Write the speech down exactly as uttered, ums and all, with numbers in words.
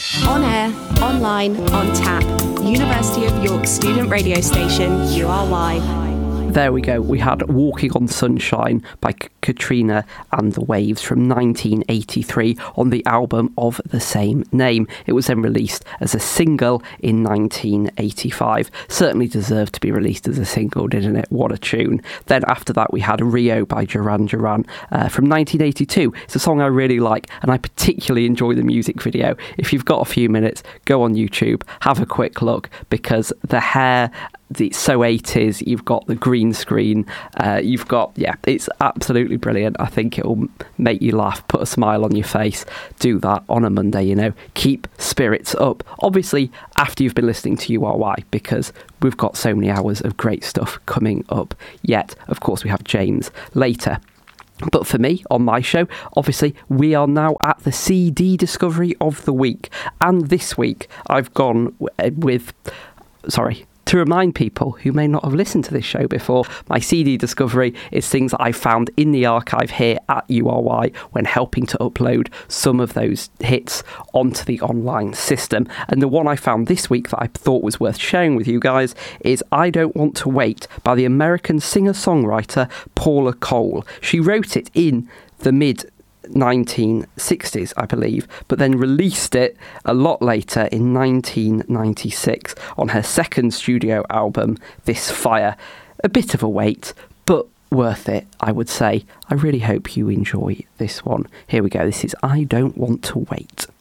On air, online, on tap. University of York student radio station, U R Y. There we go. We had Walking on Sunshine by C- Katrina and the Waves from nineteen eighty-three on the album of the same name. It was then released as a single in nineteen eighty-five. Certainly deserved to be released as a single, didn't it? What a tune. Then after that we had Rio by Duran Duran uh, from nineteen eighty-two. It's a song I really like and I particularly enjoy the music video. If you've got a few minutes, go on YouTube, have a quick look, because the hair... it's so eighties, you've got the green screen, uh, you've got, yeah, it's absolutely brilliant. I think it'll make you laugh, put a smile on your face. Do that on a Monday, you know, keep spirits up. Obviously, after you've been listening to U R Y, because we've got so many hours of great stuff coming up yet. Of course, we have James later. But for me, on my show, obviously, we are now at the C D discovery of the week. And this week, I've gone with, sorry, to remind people who may not have listened to this show before, my C D discovery is things that I found in the archive here at U R Y when helping to upload some of those hits onto the online system. And the one I found this week that I thought was worth sharing with you guys is I Don't Want to Wait by the American singer-songwriter Paula Cole. She wrote it in the mid nineteen sixties, I believe, but then released it a lot later in nineteen ninety-six on her second studio album, This Fire. A bit of a wait, but worth it, I would say. I really hope you enjoy this one. Here we go. This is I Don't Want to Wait.